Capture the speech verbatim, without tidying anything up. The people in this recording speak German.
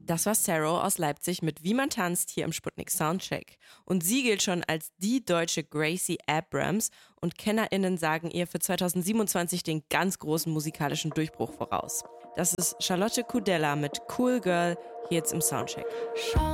Das war Saro aus Leipzig mit Wie man tanzt hier im Sputnik Soundcheck. Und sie gilt schon als die deutsche Gracie Abrams und KennerInnen sagen ihr für zwanzig siebenundzwanzig den ganz großen musikalischen Durchbruch voraus. Das ist Charlotte Kudella mit Cool Girl hier jetzt im Soundcheck. Schau